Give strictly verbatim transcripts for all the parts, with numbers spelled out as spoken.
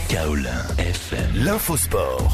Kaolin F M, l'infosport.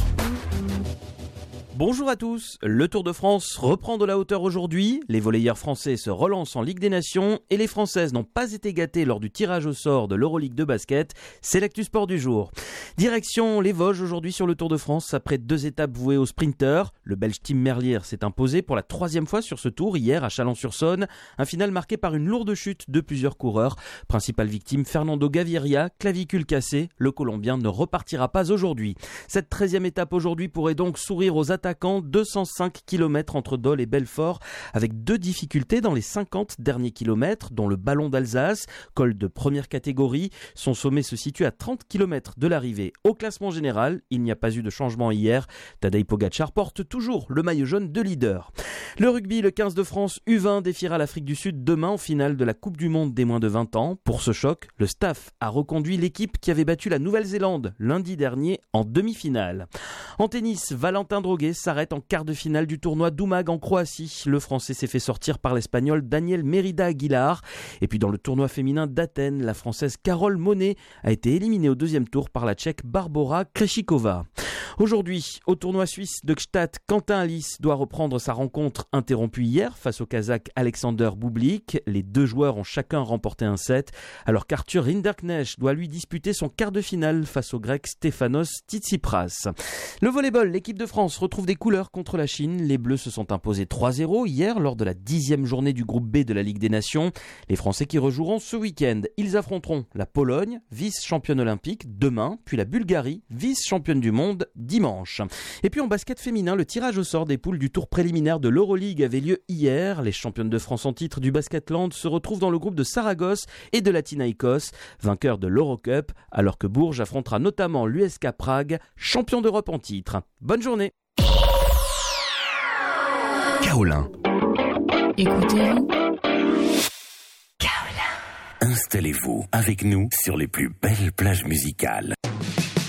Bonjour à tous, le Tour de France reprend de la hauteur aujourd'hui, les volleyeurs français se relancent en Ligue des Nations et les Françaises n'ont pas été gâtées lors du tirage au sort de l'Euroleague de basket, c'est l'actu sport du jour. Direction les Vosges aujourd'hui sur le Tour de France après deux étapes vouées aux sprinteurs. Le Belge Tim Merlier s'est imposé pour la troisième fois sur ce tour hier à Chalon-sur-Saône, un final marqué par une lourde chute de plusieurs coureurs. Principale victime Fernando Gaviria, clavicule cassé, le Colombien ne repartira pas aujourd'hui. Cette treizième étape aujourd'hui pourrait donc sourire aux attaquants. deux cent cinq kilomètres entre Dole et Belfort, avec deux difficultés dans les cinquante derniers kilomètres, dont le ballon d'Alsace, col de première catégorie. Son sommet se situe à trente kilomètres de l'arrivée. Au classement général, il n'y a pas eu de changement hier. Tadej Pogačar porte toujours le maillot jaune de leader. Le rugby, le quinze de France U vingt défiera l'Afrique du Sud demain en finale de la Coupe du Monde des moins de vingt ans. Pour ce choc, le staff a reconduit l'équipe qui avait battu la Nouvelle-Zélande lundi dernier en demi-finale. En tennis, Valentin Droguet s'arrête en quart de finale du tournoi d'Umag en Croatie. Le Français s'est fait sortir par l'Espagnol Daniel Merida Aguilar. Et puis dans le tournoi féminin d'Athènes, la Française Carole Monet a été éliminée au deuxième tour par la Tchèque Barbora Krejcikova. Aujourd'hui, au tournoi suisse de Gstaad, Quentin Alice doit reprendre sa rencontre interrompue hier face au Kazakh Alexander Bublik. Les deux joueurs ont chacun remporté un set, alors qu'Arthur Rinderknecht doit lui disputer son quart de finale face au Grec Stefanos Tsitsipas. Le volleyball, l'équipe de France retrouve des couleurs contre la Chine. Les Bleus se sont imposés trois zéro hier lors de la dixième journée du groupe B de la Ligue des Nations. Les Français qui rejoueront ce week-end. Ils affronteront la Pologne, vice-championne olympique, demain, puis la Bulgarie, vice-championne du monde, dimanche. Et puis en basket féminin, le tirage au sort des poules du tour préliminaire de l'Euroleague avait lieu hier. Les championnes de France en titre du Basketland se retrouvent dans le groupe de Saragosse et de Panathinaïkos, vainqueurs de l'Eurocup, alors que Bourges affrontera notamment l'U S K Prague, champion d'Europe en titre. Bonne journée. Kaolin. Écoutez-vous. Kaolin. Installez-vous avec nous sur les plus belles plages musicales.